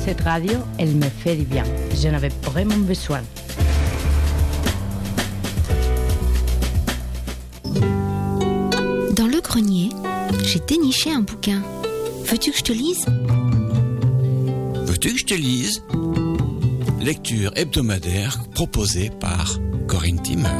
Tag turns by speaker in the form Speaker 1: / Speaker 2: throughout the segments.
Speaker 1: cette radio, elle me fait du bien. J'en avais vraiment besoin.
Speaker 2: Dans le grenier, j'ai déniché un bouquin. Veux-tu que je te lise ?
Speaker 3: Veux-tu que je te lise ? Lecture hebdomadaire proposée par Corinne Timmer.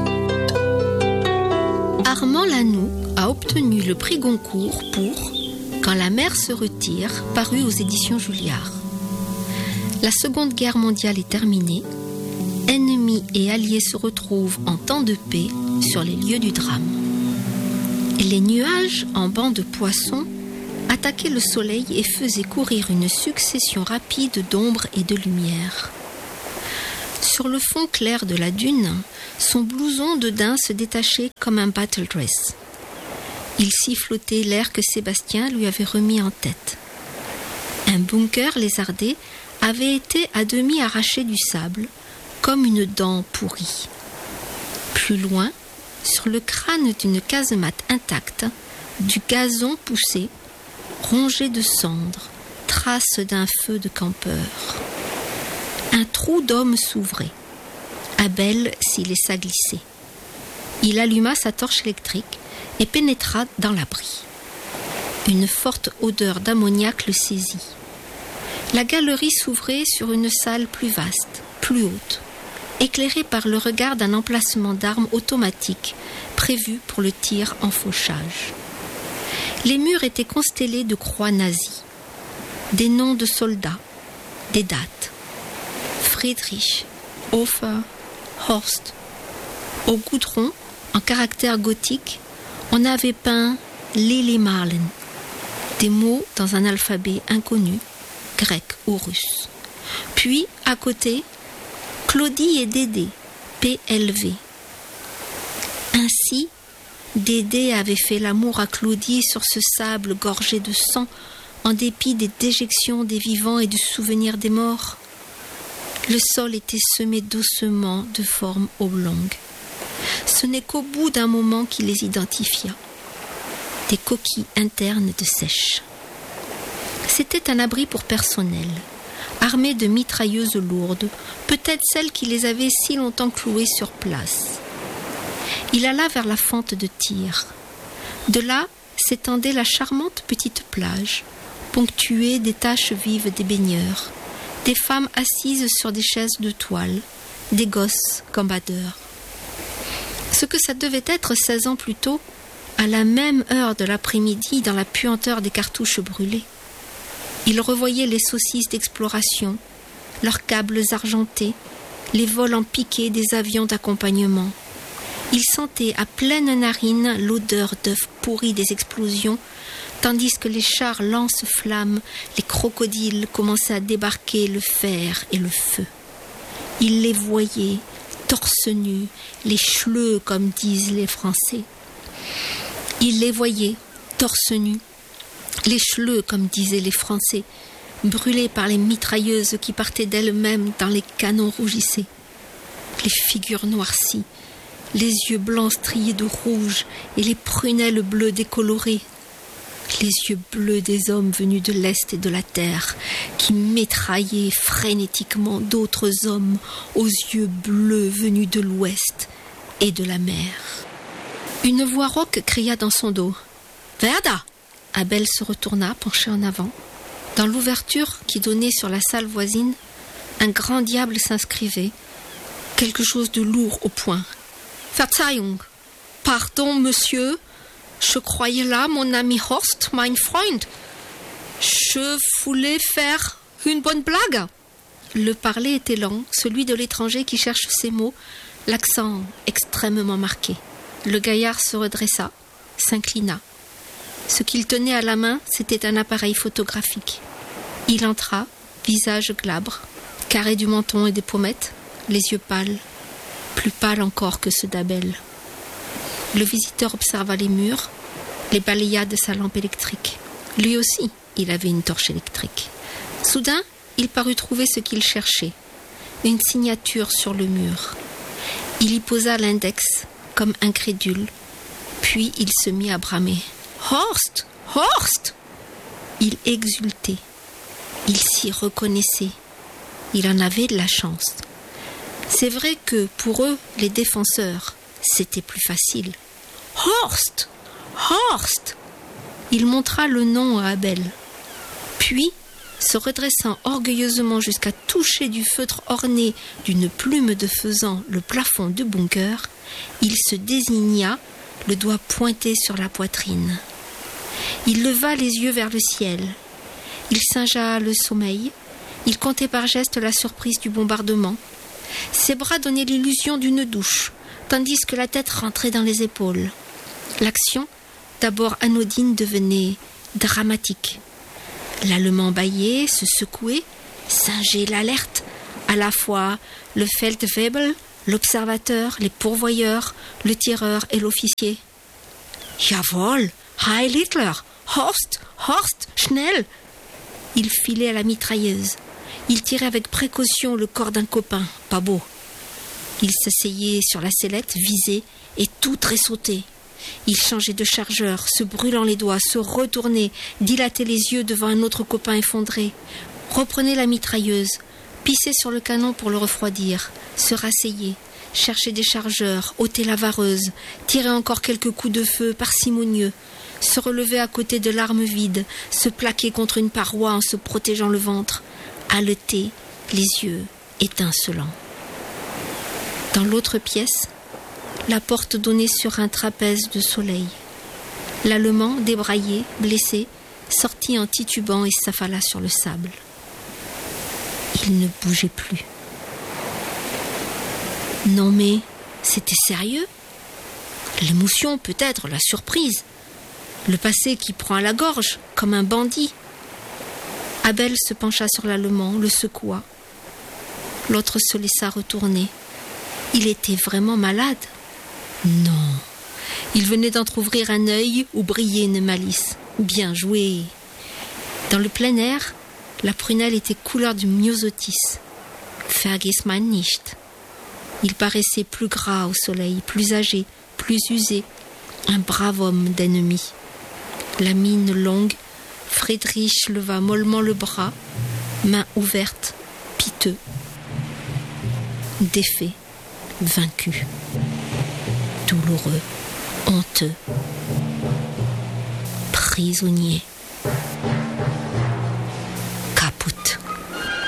Speaker 2: Armand Lanoux a obtenu le prix Goncourt pour Quand la mer se retire, paru aux éditions Julliard. La Seconde Guerre mondiale est terminée. Ennemis et alliés se retrouvent en temps de paix sur les lieux du drame. Les nuages, en bancs de poissons, attaquaient le soleil et faisaient courir une succession rapide d'ombres et de lumière. Sur le fond clair de la dune, son blouson de daim se détachait comme un battle dress. Il sifflotait l'air que Sébastien lui avait remis en tête. Un bunker lézardé avait été à demi arraché du sable, comme une dent pourrie. Plus loin, sur le crâne d'une casemate intacte, du gazon poussé, rongé de cendres, trace d'un feu de campeur. Un trou d'homme s'ouvrait. Abel s'y laissa glisser. Il alluma sa torche électrique et pénétra dans l'abri. Une forte odeur d'ammoniac le saisit. La galerie s'ouvrait sur une salle plus vaste, plus haute, éclairée par le regard d'un emplacement d'armes automatiques prévu pour le tir en fauchage. Les murs étaient constellés de croix nazies, des noms de soldats, des dates. Friedrich, Hofer, Horst. Au goudron, en caractères gothiques, on avait peint Lili Marlen, des mots dans un alphabet inconnu, grec ou russe. Puis, à côté, Claudie et Dédé, PLV. Ainsi, Dédé avait fait l'amour à Claudie sur ce sable gorgé de sang, en dépit des déjections des vivants et du souvenir des morts. Le sol était semé d'ossements de forme oblongue. Ce n'est qu'au bout d'un moment qu'il les identifia. Des coquilles internes de sèche. C'était un abri pour personnel, armé de mitrailleuses lourdes, peut-être celles qui les avaient si longtemps clouées sur place. Il alla vers la fente de tir. De là s'étendait la charmante petite plage, ponctuée des taches vives des baigneurs, des femmes assises sur des chaises de toile, des gosses gambadeurs. Ce que ça devait être 16 ans plus tôt, à la même heure de l'après-midi, dans la puanteur des cartouches brûlées. Il revoyait les saucisses d'exploration, leurs câbles argentés, les vols en piqué des avions d'accompagnement. Il sentait à pleine narine l'odeur d'œufs pourris des explosions, tandis que les chars lance-flammes, les crocodiles commençaient à débarquer le fer et le feu. Il les voyait, torse nu, les chleux comme disent les Français. Il les voyait, torse nu, les chleux comme disaient les Français, brûlés par les mitrailleuses qui partaient d'elles-mêmes dans les canons rougissés. Les figures noircies, les yeux blancs striés de rouge et les prunelles bleues décolorées. Les yeux bleus des hommes venus de l'Est et de la Terre, qui métraillaient frénétiquement d'autres hommes aux yeux bleus venus de l'Ouest et de la mer. Une voix rauque cria dans son dos. « Verda !» Abel se retourna, penché en avant. Dans l'ouverture qui donnait sur la salle voisine, un grand diable s'inscrivait, quelque chose de lourd au poing. « Verzeihung ! Pardon, monsieur !» Je croyais là mon ami Horst, mein Freund. Je voulais faire une bonne blague. Le parler était lent, celui de l'étranger qui cherche ses mots, l'accent extrêmement marqué. Le gaillard se redressa, s'inclina. Ce qu'il tenait à la main, c'était un appareil photographique. Il entra, visage glabre, carré du menton et des pommettes, les yeux pâles, plus pâles encore que ceux d'Abel. Le visiteur observa les murs, les balayades de sa lampe électrique. Lui aussi, il avait une torche électrique. Soudain, il parut trouver ce qu'il cherchait, une signature sur le mur. Il y posa l'index, comme incrédule, puis il se mit à bramer. « Horst ! Horst !» Il exultait. Il s'y reconnaissait. Il en avait de la chance. C'est vrai que pour eux, les défenseurs, c'était plus facile. Horst! Horst! Il montra le nom à Abel. Puis, se redressant orgueilleusement jusqu'à toucher du feutre orné d'une plume de faisan le plafond du bunker, il se désigna, le doigt pointé sur la poitrine. Il leva les yeux vers le ciel. Il singea le sommeil. Il comptait par gestes la surprise du bombardement. Ses bras donnaient l'illusion d'une douche, tandis que la tête rentrait dans les épaules. L'action, d'abord anodine, devenait dramatique. L'Allemand bâillait, se secouait, singeait l'alerte, à la fois le Feldwebel, l'observateur, les pourvoyeurs, le tireur et l'officier. « Jawohl, Heil Hitler! Horst! Horst! Schnell !» Il filait à la mitrailleuse. Il tirait avec précaution le corps d'un copain, pas beau. Il s'asseyait sur la sellette, visait, et tout tressautait. Il changeait de chargeur, se brûlant les doigts, se retournait, dilatait les yeux devant un autre copain effondré, reprenait la mitrailleuse, pissait sur le canon pour le refroidir, se rasseyait, cherchait des chargeurs, ôtait la vareuse, tirait encore quelques coups de feu parcimonieux, se relevait à côté de l'arme vide, se plaquait contre une paroi en se protégeant le ventre, haletait, les yeux étincelants. Dans l'autre pièce, la porte donnait sur un trapèze de soleil. L'Allemand, débraillé, blessé, sortit en titubant et s'affala sur le sable. Il ne bougeait plus. Non mais, c'était sérieux? L'émotion peut-être, la surprise. Le passé qui prend à la gorge, comme un bandit. Abel se pencha sur l'Allemand, le secoua. L'autre se laissa retourner. Il était vraiment malade? Non. Il venait d'entrouvrir un œil où brillait une malice. Bien joué. Dans le plein air, la prunelle était couleur du myosotis. Vergiss mein nicht. Il paraissait plus gras au soleil, plus âgé, plus usé. Un brave homme d'ennemi. La mine longue, Friedrich leva mollement le bras, main ouverte, piteux. Défait, vaincu. Douloureux, honteux, prisonnier.